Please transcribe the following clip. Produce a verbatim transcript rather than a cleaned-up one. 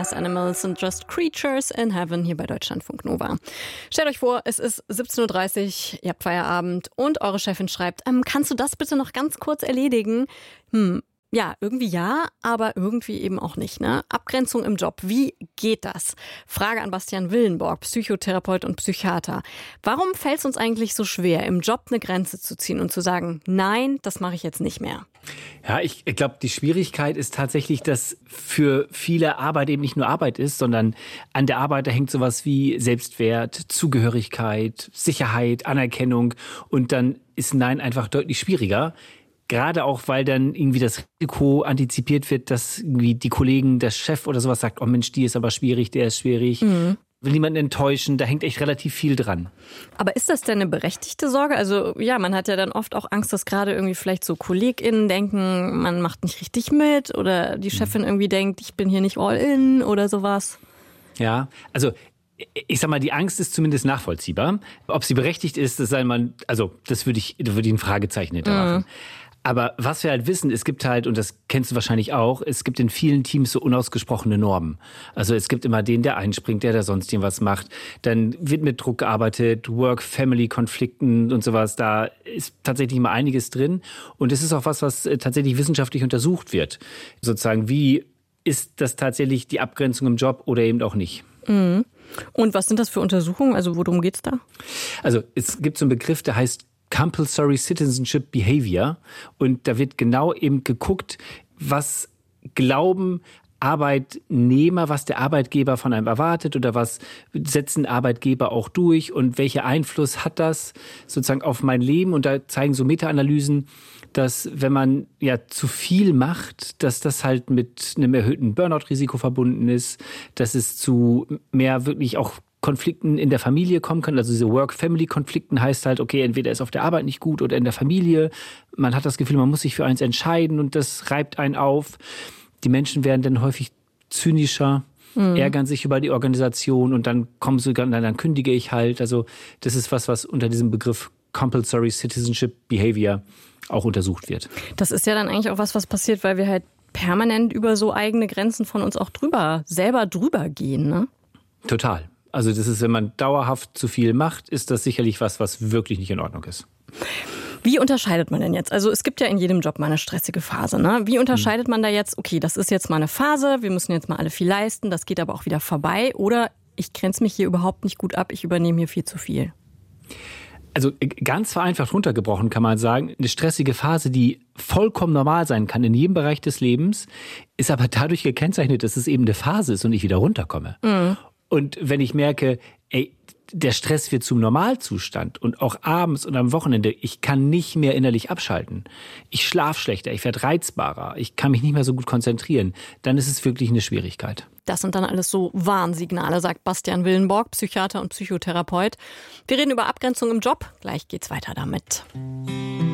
Glass Animals sind Just Creatures in Heaven hier bei Deutschlandfunk Nova. Stellt euch vor, es ist siebzehn Uhr dreißig, ihr habt Feierabend und eure Chefin schreibt, ähm, kannst du das bitte noch ganz kurz erledigen? Hm, ja, irgendwie ja, aber irgendwie eben auch nicht, ne? Abgrenzung im Job, wie geht das? Frage an Bastian Willenborg, Psychotherapeut und Psychiater. Warum fällt es uns eigentlich so schwer, im Job eine Grenze zu ziehen und zu sagen, nein, das mache ich jetzt nicht mehr? Ja, ich, ich glaube, die Schwierigkeit ist tatsächlich, dass für viele Arbeit eben nicht nur Arbeit ist, sondern an der Arbeit, da hängt sowas wie Selbstwert, Zugehörigkeit, Sicherheit, Anerkennung und dann ist Nein einfach deutlich schwieriger. Gerade auch, weil dann irgendwie das Risiko antizipiert wird, dass irgendwie die Kollegen, der Chef oder sowas sagt, oh Mensch, die ist aber schwierig, der ist schwierig. Mhm. Will niemanden enttäuschen, da hängt echt relativ viel dran. Aber ist das denn eine berechtigte Sorge? Also ja, man hat ja dann oft auch Angst, dass gerade irgendwie vielleicht so KollegInnen denken, man macht nicht richtig mit oder die Chefin mhm. irgendwie denkt, ich bin hier nicht all in oder sowas. Ja, also ich sag mal, die Angst ist zumindest nachvollziehbar. Ob sie berechtigt ist, das sei mal, also das würde ich, da würde ich ein Fragezeichen hintermachen. Mhm. Aber was wir halt wissen, es gibt halt, und das kennst du wahrscheinlich auch, es gibt in vielen Teams so unausgesprochene Normen. Also es gibt immer den, der einspringt, der da sonst irgendwas macht. Dann wird mit Druck gearbeitet, Work-Family-Konflikten und sowas. Da ist tatsächlich immer einiges drin. Und es ist auch was, was tatsächlich wissenschaftlich untersucht wird. Sozusagen, wie ist das tatsächlich die Abgrenzung im Job oder eben auch nicht? Mhm. Und was sind das für Untersuchungen? Also worum geht's da? Also es gibt so einen Begriff, der heißt Compulsory Citizenship Behavior. Und da wird genau eben geguckt, was glauben Arbeitnehmer, was der Arbeitgeber von einem erwartet oder was setzen Arbeitgeber auch durch und welchen Einfluss hat das sozusagen auf mein Leben. Und da zeigen so Meta-Analysen, dass wenn man ja zu viel macht, dass das halt mit einem erhöhten Burnout-Risiko verbunden ist, dass es zu mehr wirklich auch Konflikten in der Familie kommen können. Also diese Work-Family-Konflikten heißt halt, okay, entweder ist auf der Arbeit nicht gut oder in der Familie. Man hat das Gefühl, man muss sich für eins entscheiden und das reibt einen auf. Die Menschen werden dann häufig zynischer, mhm. ärgern sich über die Organisation und dann kommen sie, dann, dann kündige ich halt. Also das ist was, was unter diesem Begriff Compulsory Citizenship Behavior auch untersucht wird. Das ist ja dann eigentlich auch was, was passiert, weil wir halt permanent über so eigene Grenzen von uns auch drüber, selber drüber gehen, ne? Total. Also das ist, wenn man dauerhaft zu viel macht, ist das sicherlich was, was wirklich nicht in Ordnung ist. Wie unterscheidet man denn jetzt? Also es gibt ja in jedem Job mal eine stressige Phase, ne? Wie unterscheidet man da jetzt, okay, das ist jetzt mal eine Phase, wir müssen jetzt mal alle viel leisten, das geht aber auch wieder vorbei oder ich grenze mich hier überhaupt nicht gut ab, ich übernehme hier viel zu viel? Also ganz vereinfacht runtergebrochen kann man sagen, eine stressige Phase, die vollkommen normal sein kann in jedem Bereich des Lebens, ist aber dadurch gekennzeichnet, dass es eben eine Phase ist und ich wieder runterkomme. Mhm. Und wenn ich merke, ey, der Stress wird zum Normalzustand und auch abends und am Wochenende, ich kann nicht mehr innerlich abschalten. Ich schlafe schlechter, ich werde reizbarer, ich kann mich nicht mehr so gut konzentrieren, dann ist es wirklich eine Schwierigkeit. Das sind dann alles so Warnsignale, sagt Bastian Willenborg, Psychiater und Psychotherapeut. Wir reden über Abgrenzung im Job. Gleich geht's weiter damit.